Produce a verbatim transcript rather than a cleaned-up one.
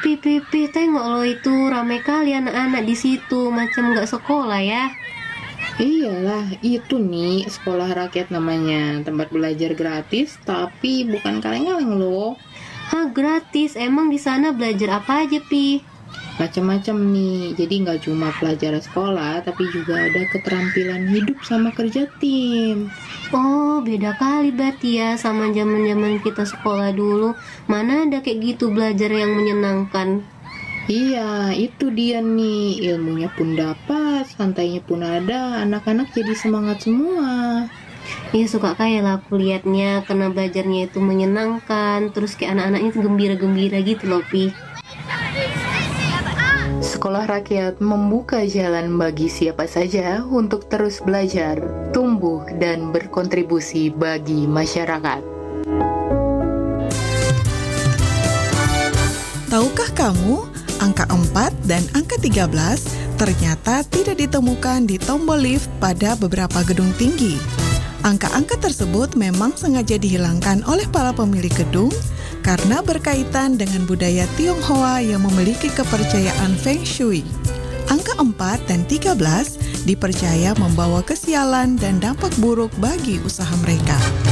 Pi, pi, pi, tengok lo itu ramai kali anak-anak di situ, macam nggak sekolah ya. Iyalah, itu nih sekolah rakyat namanya. Tempat belajar gratis, tapi bukan kaleng-kaleng loh. Hah, gratis? Emang di sana belajar apa aja, Pi? Macam-macam nih, jadi nggak cuma pelajaran sekolah, tapi juga ada keterampilan hidup sama kerja tim. Oh, beda kali berarti ya sama zaman-zaman kita sekolah dulu. Mana ada kayak gitu belajar yang menyenangkan. Iya, itu dia nih, ilmunya pun dapat, santainya pun ada, anak-anak jadi semangat semua. Iya, suka kayak lah aku liatnya, karena belajarnya itu menyenangkan. Terus kayak anak-anaknya tuh gembira-gembira gitu loh, Pi. Sekolah rakyat membuka jalan bagi siapa saja untuk terus belajar, tumbuh, dan berkontribusi bagi masyarakat. Tahukah kamu, angka empat dan angka tiga belas ternyata tidak ditemukan di tombol lift pada beberapa gedung tinggi. Angka-angka tersebut memang sengaja dihilangkan oleh para pemilik gedung karena berkaitan dengan budaya Tionghoa yang memiliki kepercayaan Feng Shui. Angka empat dan tiga belas dipercaya membawa kesialan dan dampak buruk bagi usaha mereka.